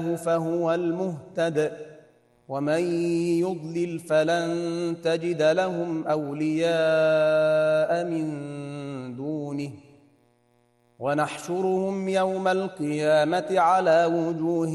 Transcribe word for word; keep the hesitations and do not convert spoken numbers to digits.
فهو المهتد ومن يضلل فلن تجد لهم أولياء من دونه ونحشرهم يوم القيامة على وجوههم